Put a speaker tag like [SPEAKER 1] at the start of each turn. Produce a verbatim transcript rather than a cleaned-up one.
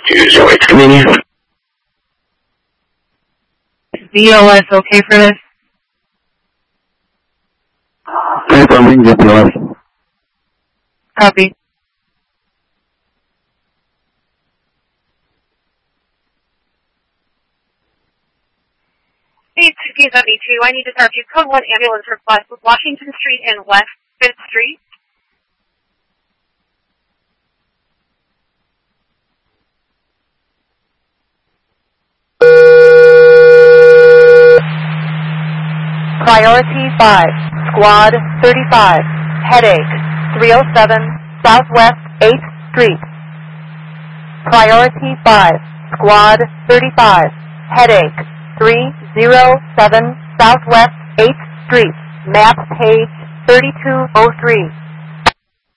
[SPEAKER 1] two zero eight coming in.
[SPEAKER 2] V L S okay for this?
[SPEAKER 1] Confirming V L S.
[SPEAKER 2] Copy.
[SPEAKER 3] Hey, it's P seventy-two. I need to start you code one ambulance request with Washington Street and West fifth Street.
[SPEAKER 4] Priority five, Squad thirty-five, Headache, three oh seven Southwest eighth Street. Priority five, Squad thirty-five, Headache, three oh seven Southwest eighth Street, map page thirty-two oh three.